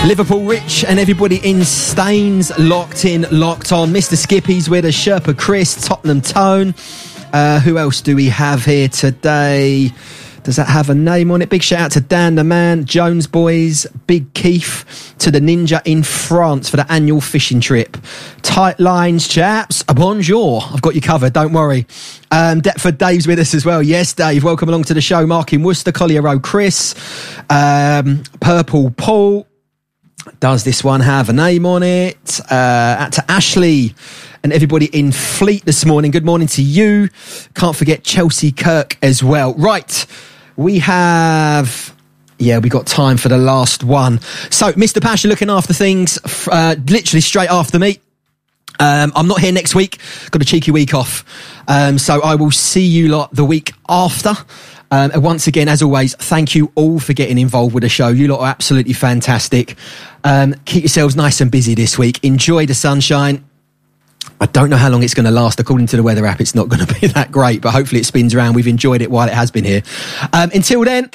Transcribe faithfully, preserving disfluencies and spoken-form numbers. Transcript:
Liverpool Rich and everybody in Staines locked in, locked on. Mister Skippy's with us, Sherpa Chris, Tottenham Tone. Uh, who else do we have here today? Does that have a name on it? Big shout out to Dan the Man, Jones Boys, Big Keith, to the Ninja in France for the annual fishing trip. Tight lines, chaps. A bonjour. I've got you covered, don't worry. Um, Deptford Dave's with us as well. Yes, Dave, welcome along to the show. Mark in Worcester, Collier Road Chris, um, Purple Paul. Does this one have a name on it? Uh, to Ashley and everybody in Fleet this morning. Good morning to you. Can't forget Chelsea Kirk as well. Right. We have, yeah, we got time for the last one. So, Mister Pasha looking after things, uh, literally straight after me. Um, I'm not here next week. Got a cheeky week off. Um, so I will see you lot the week after. Um, and once again, as always, thank you all for getting involved with the show. You lot are absolutely fantastic. Um, keep yourselves nice and busy this week. Enjoy the sunshine. I don't know how long it's going to last. According to the weather app, it's not going to be that great, but hopefully it spins around. We've enjoyed it while it has been here. Um, until then,